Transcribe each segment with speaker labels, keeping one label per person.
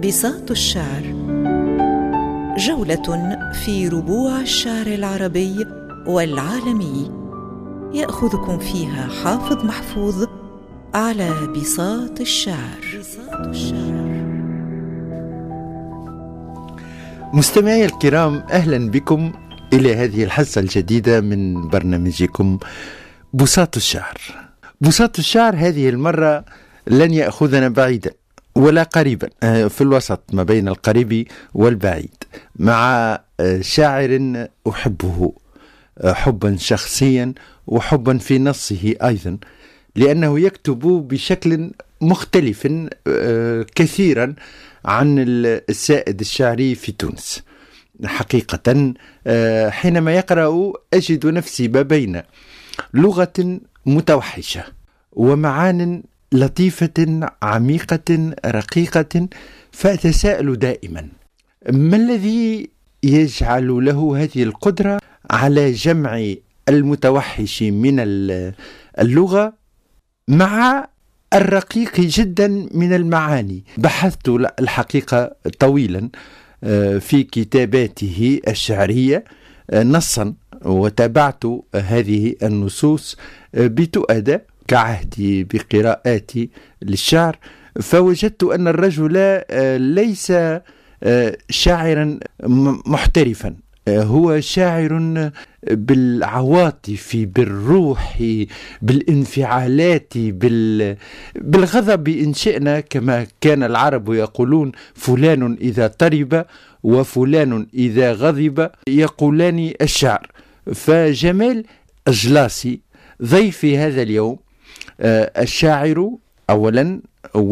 Speaker 1: بساط الشعر، جولة في ربوع الشعر العربي والعالمي، يأخذكم فيها حافظ محفوظ على بساط الشعر.
Speaker 2: مستمعي الكرام، أهلا بكم إلى هذه الحصة الجديدة من برنامجكم بساط الشعر. بساط الشعر هذه المرة لن يأخذنا بعيدا ولا قريبا، في الوسط ما بين القريب والبعيد، مع شاعر أحبه حبا شخصيا وحبا في نصه أيضا، لأنه يكتب بشكل مختلف كثيرا عن السائد الشعري في تونس. حقيقة حينما يقرأ أجد نفسي ما بين لغة متوحشة ومعان لطيفة عميقة رقيقة، فأتساءل دائما ما الذي يجعل له هذه القدرة على جمع المتوحش من اللغة مع الرقيق جدا من المعاني. بحثت الحقيقة طويلا في كتاباته الشعرية نصا، وتابعت هذه النصوص بتؤدى كعهدي بقراءاتي للشعر، فوجدت أن الرجل ليس شاعرا محترفا، هو شاعر بالعواطف، بالروح، بالانفعالات، بالغضب إن شئنا، كما كان العرب يقولون فلان إذا طرب وفلان إذا غضب يقولان الشعر. فجمال جلاسي ضيفي هذا اليوم، الشاعر أولا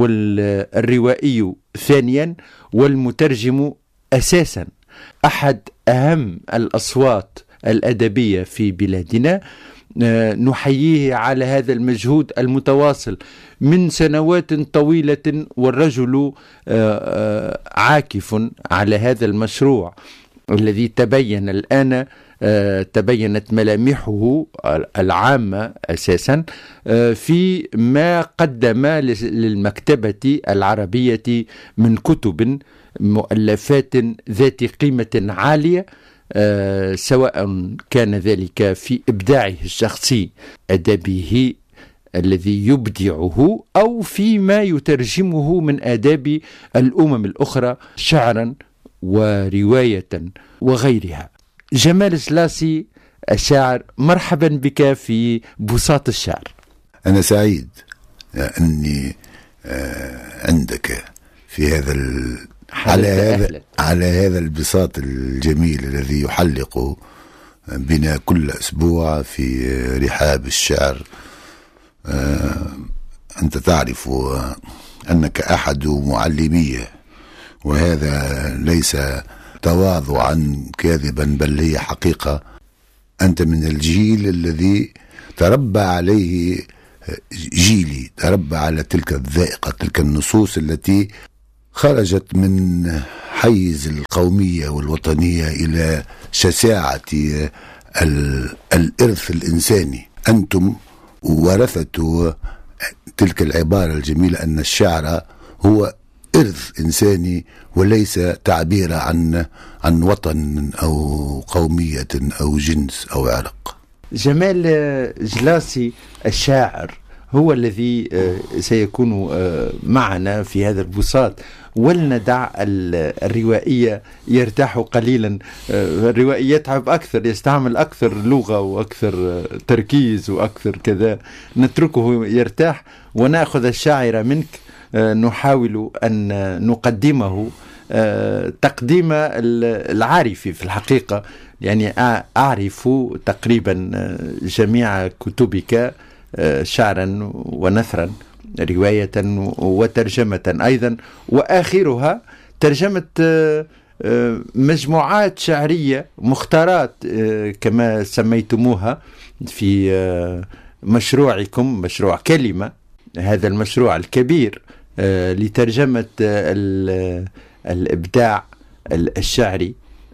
Speaker 2: والروائي ثانيا والمترجم أساسا، أحد أهم الأصوات الأدبية في بلادنا. نحييه على هذا المجهود المتواصل من سنوات طويلة، والرجل عاكف على هذا المشروع الذي تبين الآن، تبينت ملامحه العامة أساسا في ما قدم للمكتبة العربية من كتب مؤلفات ذات قيمة عالية، سواء كان ذلك في إبداعه الشخصي، أدبه الذي يبدعه، أو فيما يترجمه من آداب الأمم الأخرى شعرا ورواية وغيرها. جمال جلاسي الشاعر، مرحبا بك في بساط الشعر.
Speaker 3: أنا سعيد أني عندك في هذا على هذا البساط الجميل الذي يحلق بنا كل أسبوع في رحاب الشعر. أنت تعرف أنك أحد معلميه، وهذا ليس تواضعا كاذبا، بل هي حقيقة. أنت من الجيل الذي تربى عليه جيلي، تربى على تلك الذائقة، تلك النصوص التي خرجت من حيز القومية والوطنية إلى شساعة الإرث الإنساني. أنتم ورثة تلك العبارة الجميلة أن الشعر هو إرث إنساني وليس تعبير عن وطن أو قومية أو جنس أو عرق.
Speaker 2: جمال جلاسي الشاعر هو الذي سيكون معنا في هذا البساط، ولندع الروائية يرتاح قليلا. الروائي يتعب أكثر، يستعمل أكثر لغة وأكثر تركيز وأكثر كذا، نتركه يرتاح ونأخذ الشاعر منك. نحاول أن نقدمه تقديم العارف في الحقيقة، يعني أعرف تقريبا جميع كتبك شعرا ونثرا، رواية وترجمة أيضا، وآخرها ترجمة مجموعات شعرية مختارات كما سميتموها في مشروعكم، مشروع كلمة، هذا المشروع الكبير لترجمة الإبداع الشعري.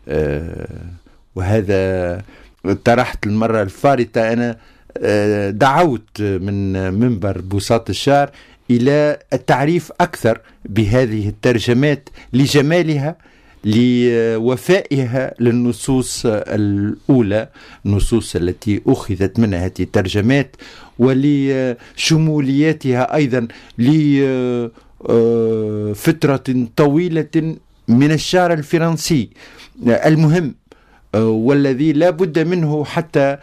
Speaker 2: وهذا طرحت المرة الفارطة، أنا دعوت من منبر بساط الشعر إلى التعريف أكثر بهذه الترجمات لجمالها، لوفائها للنصوص الأولى، النصوص التي أخذت منها هذه الترجمات، ولشمولياتها أيضا لفترة طويلة من الشعر الفرنسي المهم، والذي لا بد منه حتى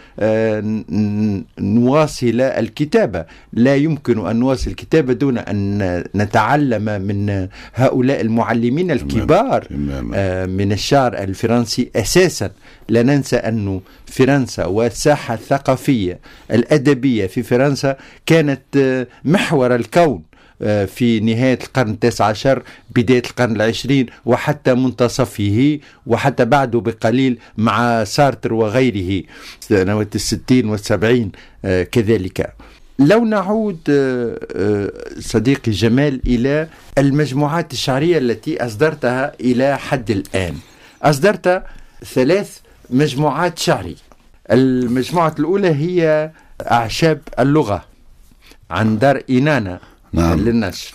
Speaker 2: نواصل الكتابة. لا يمكن أن نواصل الكتابة دون أن نتعلم من هؤلاء المعلمين الكبار من الشعر الفرنسي أساسا. لا ننسى أن فرنسا والساحة الثقافية الأدبية في فرنسا كانت محور الكون في نهاية القرن 19 بداية القرن 20 وحتى منتصفه، وحتى بعده بقليل مع سارتر وغيره سنوات 60 و70 كذلك. لو نعود صديقي جمال إلى المجموعات الشعرية التي أصدرتها إلى حد الآن، أصدرت 3 مجموعات شعرية. المجموعة الأولى هي أعشاب اللغة عن دار إنانا للنشر،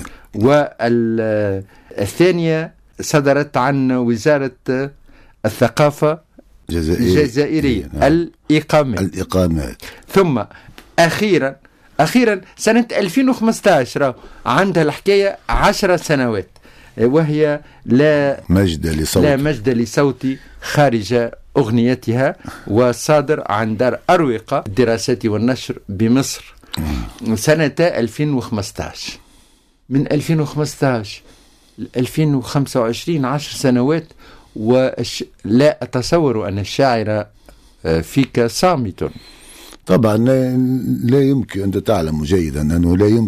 Speaker 2: والثانية صدرت عن وزارة الثقافة الجزائرية الإقامات. ثم أخيرا سنة 2015 عندها الحكاية 10 سنوات، وهي لا مجد لصوتي خارج أغنيتها، وصادر عن دار أروقة الدراسات والنشر بمصر سنة 2015. من 2015 ل 2025 10 سنوات، ولا أتصور أن الشاعر فيك صامت.
Speaker 3: طبعا لا يمكن، أنت تعلم جيدا أنه لا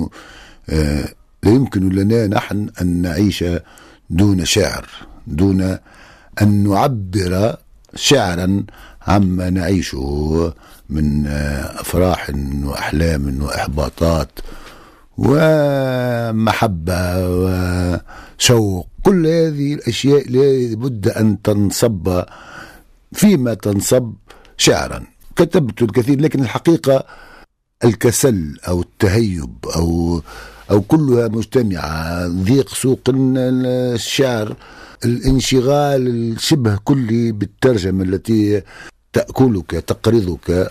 Speaker 3: يمكن لنا نحن أن نعيش دون شعر، دون أن نعبر شعرا عما نعيشه من أفراح وأحلام وإحباطات ومحبة وشوق. كل هذه الأشياء لا بد أن تنصب فيما تنصب شعرا. كتبت الكثير، لكن الحقيقة الكسل أو التهيب أو كلها مجتمعة، ضيق سوق الشعر، الانشغال الشبه كلي بالترجمة التي تأكلك تقرضك،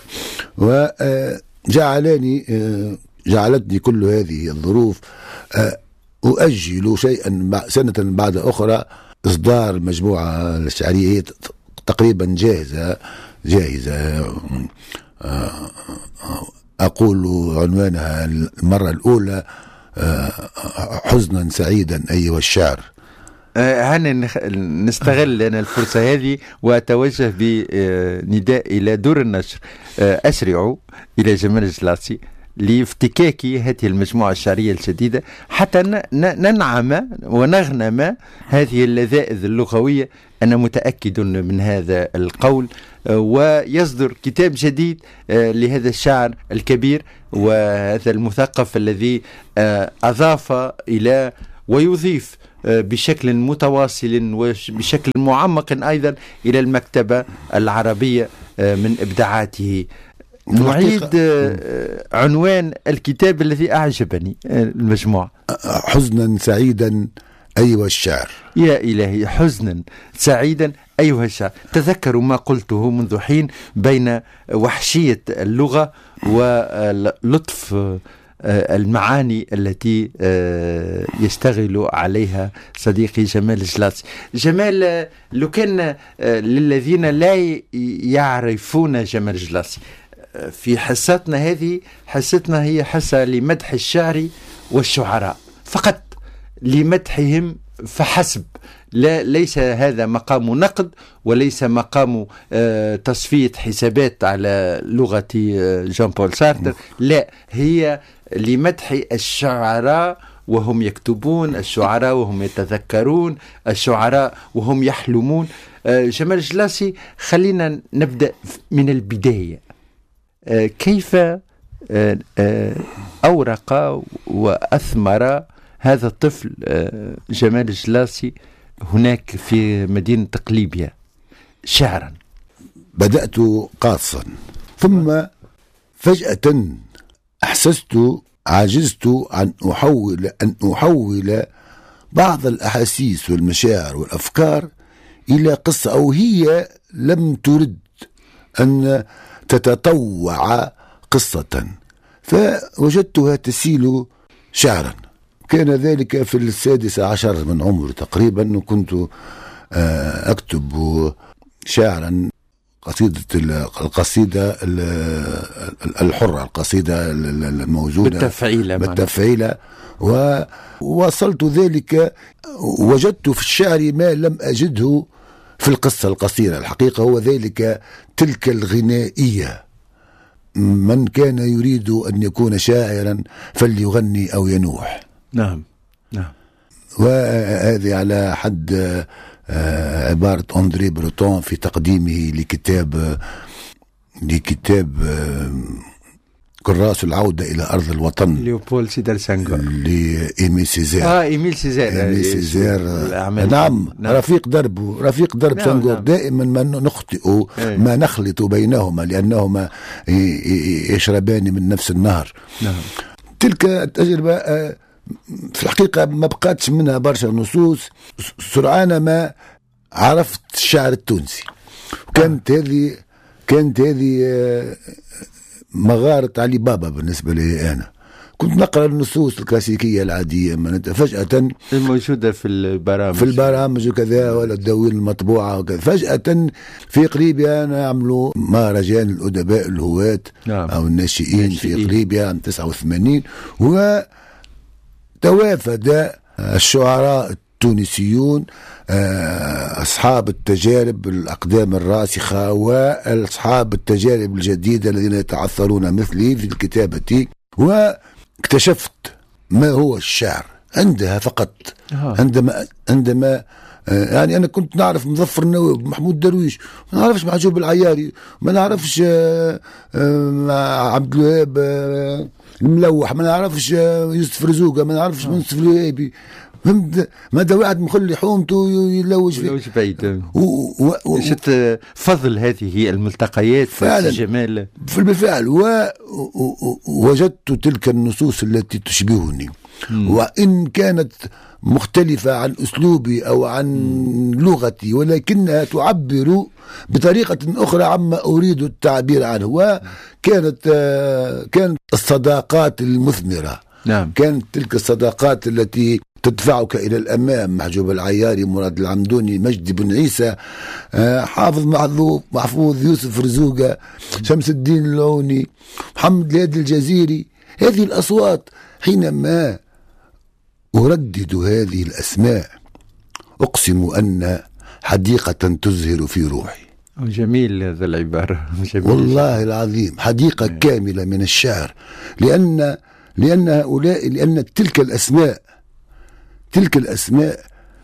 Speaker 3: جعلتني كل هذه الظروف أؤجل شيئا سنة بعد أخرى إصدار المجموعة الشعرية. هي تقريبا جاهزة. أقول عنوانها المرة الأولى حزنا سعيدا أيها الشعر.
Speaker 2: هنا نستغل أنا الفرصة هذه وأتوجه بنداء إلى دور النشر، أسرعوا إلى جمال الجلاصي لافتكاك هذه المجموعة الشعرية الجديدة حتى ننعم ونغنم هذه اللذائذ اللغوية. أنا متأكد من هذا القول، ويصدر كتاب جديد لهذا الشاعر الكبير وهذا المثقف الذي أضاف إلى ويضيف بشكل متواصل وبشكل معمق أيضا إلى المكتبة العربية من إبداعاته. نعيد عنوان الكتاب الذي أعجبني المجموعة:
Speaker 3: حزنا سعيدا أيها الشعر.
Speaker 2: يا إلهي، حزنا سعيدا أيها الشعر. تذكروا ما قلته منذ حين بين وحشية اللغة ولطف المعاني التي يشتغل عليها صديقي جمال الجلاصي. جمال، لو كان للذين لا يعرفون جمال الجلاصي، في حصتنا هذه، حصتنا هي حصة لمدح الشعر والشعراء فقط، لمدحهم فحسب. ليس هذا مقام نقد، وليس مقام تصفية حسابات على لغة جان بول سارتر. لا، هي لمدح الشعراء وهم يكتبون، الشعراء وهم يتذكرون، الشعراء وهم يحلمون. جمال الجلاصي، خلينا نبدأ من البداية. كيف أورق وأثمر هذا الطفل جمال الجلاصي هناك في مدينة قليبية شعرا؟
Speaker 3: بدأت قاصا، ثم فجأة أحسست عجزت أن أحول بعض الأحاسيس والمشاعر والأفكار إلى قصة، أو هي لم ترد أن تتطوع قصة، فوجدتها تسيل شعرا. كان ذلك في 16 من عمري تقريبا، وكنت أكتب شعرا، القصيدة الحرة، القصيدة الموجودة بالتفعيلة، ووصلت ذلك. وجدت في الشعر ما لم أجده في القصة القصيرة الحقيقة، هو ذلك تلك الغنائية. من كان يريد أن يكون شاعرا فليغني أو ينوح.
Speaker 2: نعم.
Speaker 3: وهذه على حد عبارة أندري بروتون في تقديمه لكتاب كراس العودة إلى أرض الوطن،
Speaker 2: ليوبولد سيدار سانغور،
Speaker 3: لإيميل سيزار.
Speaker 2: إيميل سيزار.
Speaker 3: نعم. رفيق درب سانغور. نعم. دائما ما نخطئ ما نخلط بينهما، لأنهما يشربان من نفس النهر.
Speaker 2: نعم.
Speaker 3: تلك التجربة في الحقيقة ما بقاتش منها برشا نصوص. سرعان ما عرفت الشعر التونسي، كانت هذه مغارة علي بابا بالنسبة لي. أنا كنت نقرأ النصوص الكلاسيكية العادية، فجأة
Speaker 2: الموجودة في البرامج
Speaker 3: وكذا، ولا الدواوين المطبوعة وكذا. فجأة في قليبيا نعملوا مهرجان الأدباء الهواة.
Speaker 2: نعم.
Speaker 3: أو الناشئين في قليبيا عام 89، وتوافد الشعراء التونسيون أصحاب التجارب الأقدام الراسخة وأصحاب التجارب الجديدة الذين يتعثرون مثلي في الكتابة، واكتشفت ما هو الشعر عندها فقط. عندما يعني أنا كنت نعرف مظفر النووي، محمود درويش، ما نعرفش محجوب العياري، ما نعرفش عبد الوهاب الملوح، ما نعرفش يوسف رزوقة، ما نعرفش منصف الوهابي. فهمت؟ ماذا واحد مخلي حومته يلوج
Speaker 2: بعيد. شت فضل هذه الملتقيات
Speaker 3: فعلا
Speaker 2: جمال
Speaker 3: بالفعل. ووجدت تلك النصوص التي تشبهني، وإن كانت مختلفة عن أسلوبي أو عن لغتي، ولكنها تعبر بطريقة أخرى عما أريد التعبير عنه. وكانت الصداقات المثمرة.
Speaker 2: نعم.
Speaker 3: كانت تلك الصداقات التي تدفعك إلى الأمام. محجوب العياري، مراد العمدوني، مجدي بن عيسى، حافظ محفوظ، يوسف رزوقة، شمس الدين اللوني، محمد الهادي الجزيري. هذه الأصوات حينما أردد هذه الأسماء أقسم أن حديقة تزهر في روحي.
Speaker 2: جميل هذا العبارة، جميل
Speaker 3: والله العظيم، حديقة كاملة من الشعر. لأن تلك الأسماء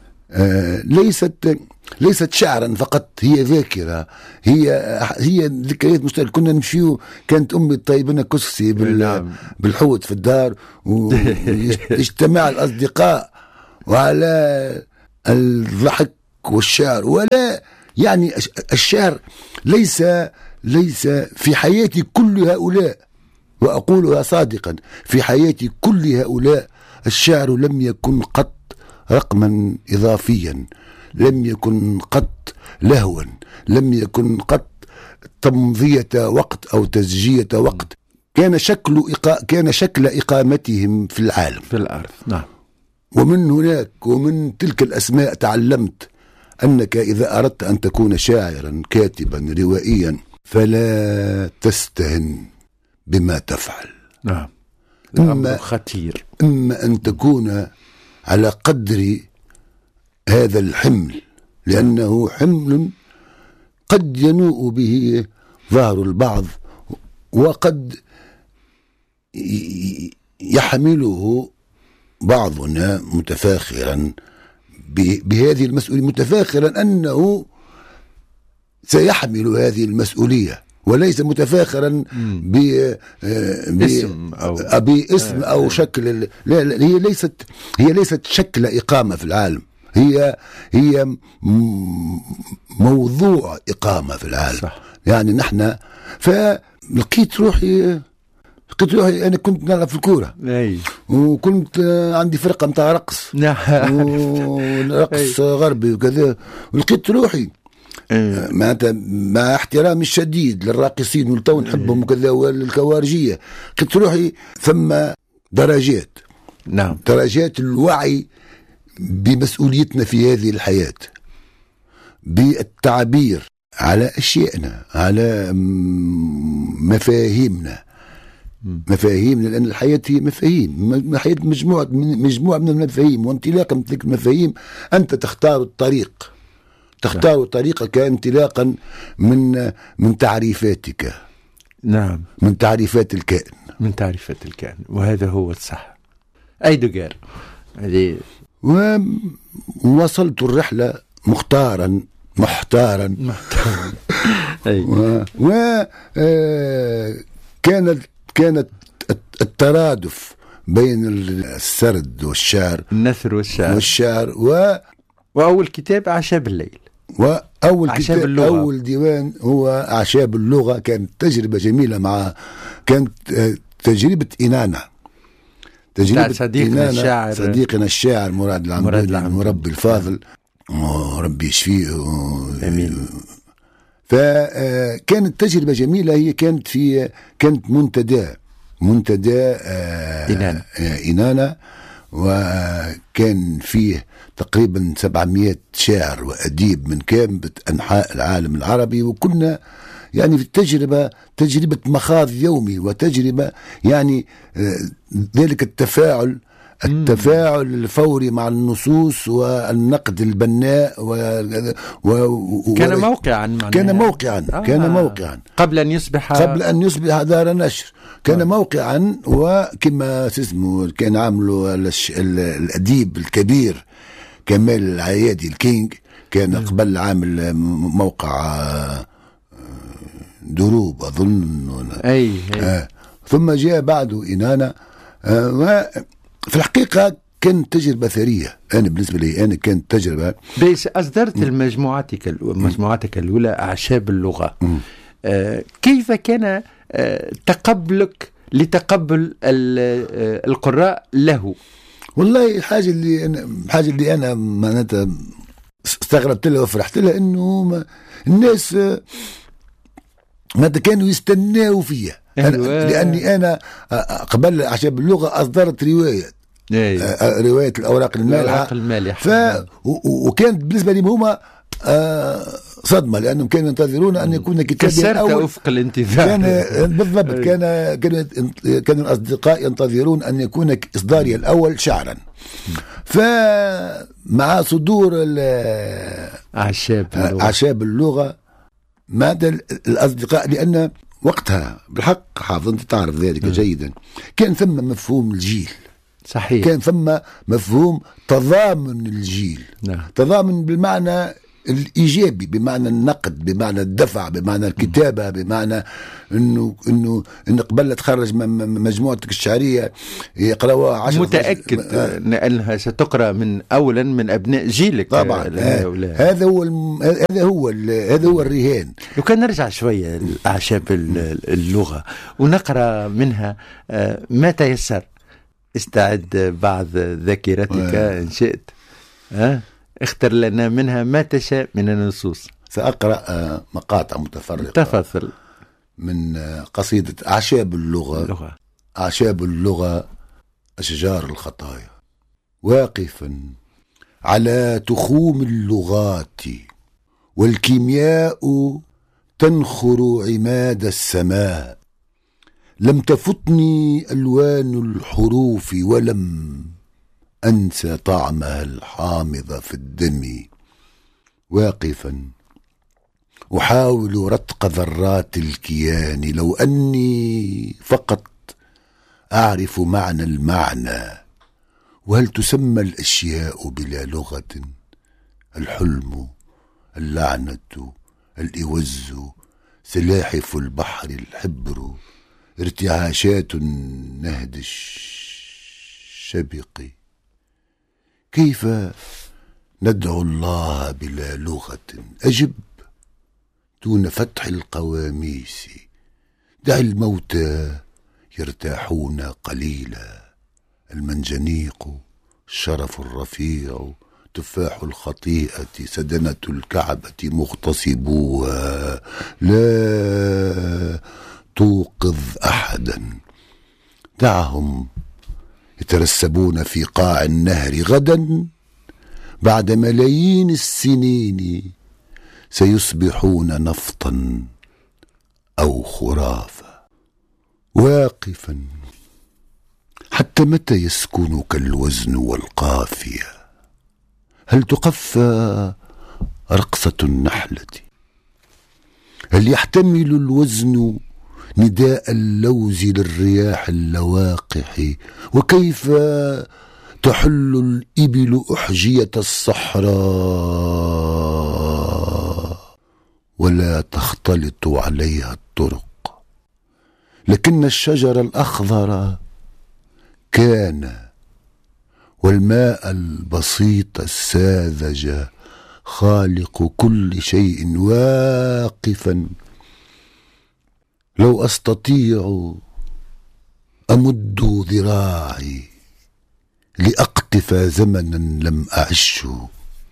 Speaker 3: ليست شعرا فقط، هي ذاكرة، هي ذكريات مشتركة. كنا نمشيو، كانت أمي طيبنا كسكسي بالحوت في الدار، ويجتمع الأصدقاء وعلى الضحك والشعر. ولا يعني الشعر ليس في حياتي كل هؤلاء، وأقولها صادقا، في حياتي كل هؤلاء الشعر لم يكن قط رقما إضافيا، لم يكن قط لهوا، لم يكن قط تمضية وقت أو تسجية وقت. كان شكل إقامتهم في العالم،
Speaker 2: في الأرض. نعم.
Speaker 3: ومن هناك ومن تلك الأسماء تعلمت أنك إذا أردت أن تكون شاعرا كاتبا روائيا فلا تستهن بما تفعل.
Speaker 2: نعم. الأمر خطير.
Speaker 3: إما أن تكون على قدر هذا الحمل، لأنه حمل قد ينوء به ظهر البعض، وقد يحمله بعضنا متفاخرا بهذه المسؤولية، متفاخرا أنه سيحمل هذه المسؤولية، وليس متفاخرا باسم أو شكل. لا، هي ليست شكل إقامة في العالم، هي موضوع إقامة في العالم.
Speaker 2: صح.
Speaker 3: يعني نحن، فلقيت روحي لقيت روحي أنا كنت نلعب في الكورة، وكنت عندي فرقة متاع رقص ورقص غربي وكذا، ولقيت روحي معناتها مع احترامي الشديد للراقصين والتو نحبهم وكذا والكوارجية، لقيت روحي ثم درجات،
Speaker 2: نعم،
Speaker 3: درجات الوعي بمسؤوليتنا في هذه الحياة، بالتعبير على أشيائنا، على مفاهيمنا، لأن الحياة هي مفاهيم، الحياة مجموعة من المفاهيم، وانطلاقا من تلك المفاهيم أنت تختار الطريق، تختار طريقك انطلاقا من تعريفاتك،
Speaker 2: نعم،
Speaker 3: من تعريفات الكائن،
Speaker 2: وهذا هو الصح. أيدغار هذه.
Speaker 3: ووصلت الرحلة محتارا كانت الترادف بين السرد والشعر،
Speaker 2: النثر والشعر وأول كتاب أعشاب الليل،
Speaker 3: وأول كتاب أول ديوان هو أعشاب اللغة. كانت تجربة جميلة، كانت تجربة إنانا، صديقنا الشاعر مراد العمداني المربي الفاضل، ربي يشفيه،
Speaker 2: امين.
Speaker 3: فكانت تجربه جميله. هي كانت منتدى إنانا، وكان فيه تقريبا 700 شاعر وأديب من كافة أنحاء العالم العربي، وكنا يعني في تجربة مخاض يومي، وتجربة يعني ذلك التفاعل الفوري مع النصوص والنقد البناء كان موقعا
Speaker 2: قبل أن يصبح
Speaker 3: دار نشر، كان موقعا. وكما اسمه كان عامله الأديب الكبير كمال العيادي الكينج، كان قبل عامل موقع دروب أظن، ثم جاء بعده إنانا. في الحقيقة كانت تجربة ثرية. أنا بالنسبة لي كانت تجربة.
Speaker 2: بس أصدرت مجموعتك الأولى أعشاب اللغة. كيف كان تقبلك لتقبل القراء له؟
Speaker 3: والله الحاجة اللي أنا معناتها استغربت لها وفرحت لها إنه الناس ما كانوا يستناوا فيها. لأني أنا قبل أعشاب اللغة أصدرت رواية الأوراق المالحة، وكانت بالنسبة لي هما صدمة، لأنهم كانوا ينتظرون أن يكون كتابي الأول.
Speaker 2: أفق الانتظار.
Speaker 3: بالضبط. كانوا الأصدقاء ينتظرون أن يكون إصداري الأول شعرا. فمع صدور أعشاب اللغة ماذا الأصدقاء، لأن وقتها بالحق حافظ أنت تعرف ذلك جيدا، كان ثم مفهوم الجيل.
Speaker 2: صحيح.
Speaker 3: كان ثم مفهوم تضامن الجيل. تضامن بالمعنى الإيجابي، بمعنى النقد، بمعنى الدفع، بمعنى الكتابة، بمعنى إنه قبل تخرج مجموعتك الشعرية يقرأوها 10
Speaker 2: متأكد أنها ستقرأ أولا من أبناء جيلك
Speaker 3: طبعا. هذا هو الرهان.
Speaker 2: لو كان نرجع شوية لأعشاب اللغة ونقرأ منها ما تيسر، استعد بعض ذاكرتك إن شئت، اختر لنا منها ما تشاء من النصوص.
Speaker 3: سأقرأ مقاطع متفرقة.
Speaker 2: تفضل.
Speaker 3: من قصيدة أعشاب اللغة. أعشاب اللغة أشجار الخطايا، واقفا على تخوم اللغات والكيمياء تنخر عماد السماء، لم تفتني ألوان الحروف ولم أنسى طعمها الحامض في الدم، واقفا أحاول رتق ذرات الكيان، لو أني فقط أعرف معنى المعنى. وهل تسمى الأشياء بلا لغة؟ الحلم، اللعنة، الإوز، سلاحف البحر الحبر، ارتعاشات النهد الشبق. كيف ندعو الله بلا لغة؟ أجب دون فتح القواميس. دع الموتى يرتاحون قليلا. المنجنيق، الشرف الرفيع، تفاح الخطيئة، سدنة الكعبة مغتصبوها، لا توقظ أحدا. دعهم يترسبون في قاع النهر. غدا بعد ملايين السنين سيصبحون نفطا أو خرافة. واقفا، حتى متى يسكنك الوزن والقافية؟ هل تقفى رقصة النحلة؟ هل يحتمل الوزن نداء اللوز للرياح اللواقح؟ وكيف تحل الإبل أحجية الصحراء ولا تختلط عليها الطرق؟ لكن الشجر الأخضر كان، والماء البسيط الساذج خالق كل شيء واقفا. لو أستطيع أمد ذراعي لأقطف زمنا لم أعشه،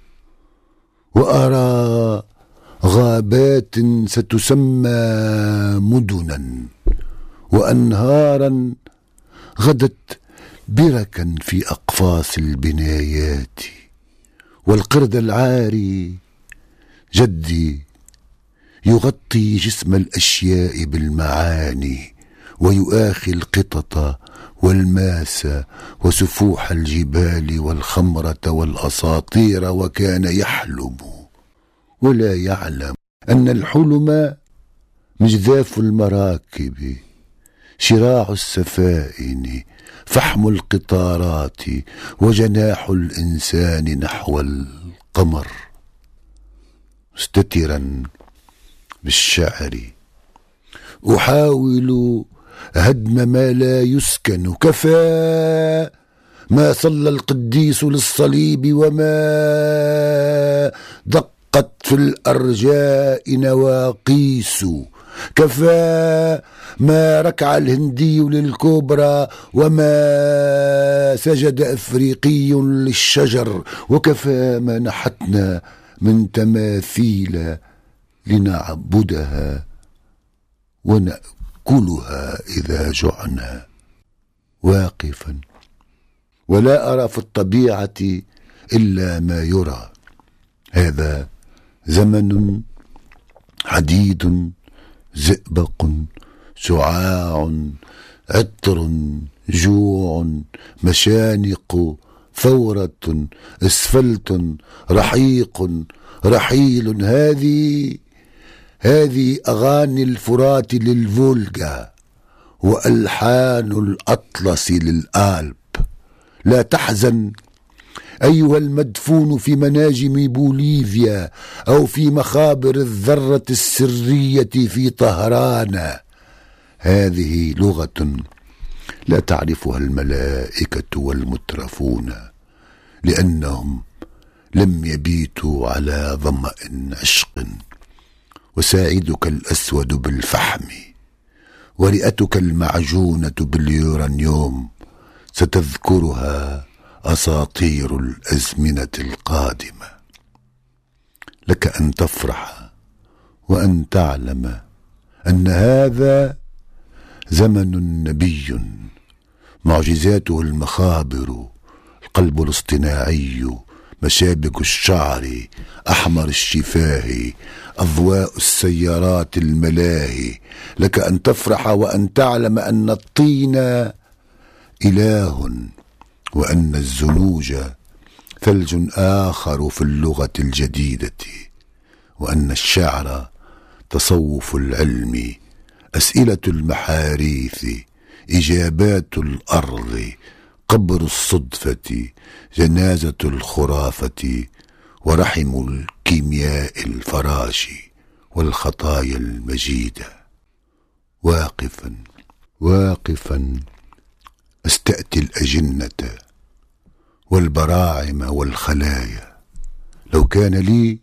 Speaker 3: وأرى غابات ستسمى مدنا، وأنهارا غدت بركا في أقفاص البنايات. والقرد العاري جدي يغطي جسم الأشياء بالمعاني، ويؤاخي القطط والماس وسفوح الجبال والخمرة والأساطير، وكان يحلم ولا يعلم أن الحلم مجذاف المراكب، شراع السفائن، فحم القطارات، وجناح الإنسان نحو القمر. مستترا بالشعر أحاول هدم ما لا يسكن. كفى ما صلى القديس للصليب، وما دقت في الأرجاء نواقيس. كفى ما ركع الهندي للكوبرا، وما سجد أفريقي للشجر. وكفى ما نحتنا من تماثيل لنعبدها ونأكلها إذا جعنا. واقفا، ولا أرى في الطبيعة إلا ما يرى. هذا زمن حديد، زئبق، شعاع، عطر، جوع، مشانق، ثورة، اسفلت، رحيق، رحيل. هذه أغاني الفرات للفولغا، وألحان الأطلس للآلب. لا تحزن أيها المدفون في مناجم بوليفيا، أو في مخابر الذرة السرية في طهران. هذه لغة لا تعرفها الملائكة والمترفون، لأنهم لم يبيتوا على ظمأ عشق. وساعدك الأسود بالفحم، ورئتك المعجونة باليورانيوم، ستذكرها أساطير الأزمنة القادمة. لك أن تفرح وأن تعلم أن هذا زمن نبي، معجزاته المخابر، القلب الاصطناعي، مشابك الشعر، أحمر الشفاه، أضواء السيارات الملاهي. لك أن تفرح وأن تعلم أن الطين إله، وأن الزنوج ثلج آخر في اللغة الجديدة، وأن الشعر تصوف العلم، أسئلة المحاريث، إجابات الأرض، قبر الصدفة، جنازة الخرافة، ورحم الكيمياء الفراش، والخطايا المجيدة. واقفا واقفا أستأتي الأجنة والبراعم والخلايا. لو كان لي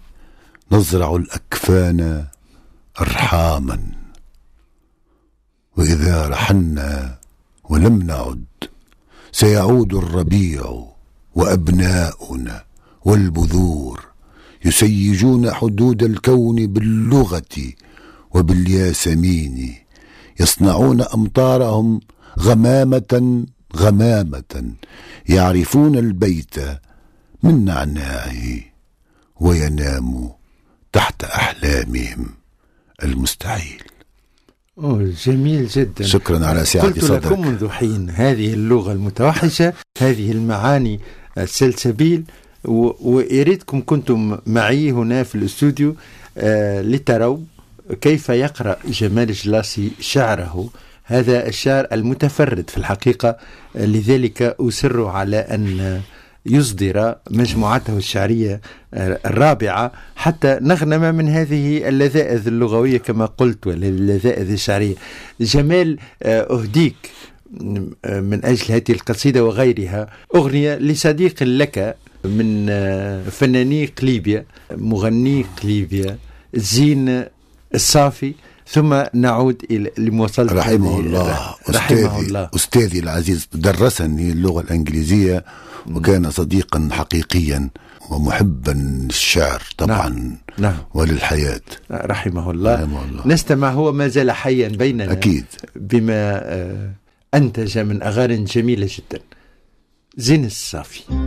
Speaker 3: نزرع الأكفان أرحاما، وإذا رحلنا ولم نعد سيعود الربيع وأبناؤنا والبذور يسيجون حدود الكون باللغة وبالياسمين، يصنعون أمطارهم غمامة غمامة، يعرفون البيت من نعناعه ويناموا تحت أحلامهم المستحيل.
Speaker 2: جميل جدا.
Speaker 3: شكرا على سعة صدرك.
Speaker 2: قلت لكم منذ حين هذه اللغة المتوحشة، هذه المعاني السلسبيل، وإريدكم كنتم معي هنا في الاستوديو لتروا كيف يقرأ جمال جلاسي شعره، هذا الشعر المتفرد في الحقيقة. لذلك أصر على أن يصدر مجموعته الشعرية الرابعة حتى نغنم من هذه اللذائذ اللغوية كما قلت، واللذائذ الشعرية. جمال، أهديك من أجل هذه القصيدة وغيرها أغنية لصديق لك من فناني قليبيا، مغني قليبيا، زين الصافي، ثم نعود إلى لمواصلة.
Speaker 3: رحمه الله. رحمه الله. أستاذي العزيز درسني اللغة الإنجليزية وكان صديقا حقيقيا ومحبا للشعر طبعا.
Speaker 2: نعم.
Speaker 3: وللحياة.
Speaker 2: رحمه الله. نستمع، هو ما زال حيا بيننا
Speaker 3: أكيد،
Speaker 2: بما أنتج من أغاني جميلة جدا. زين الصافي.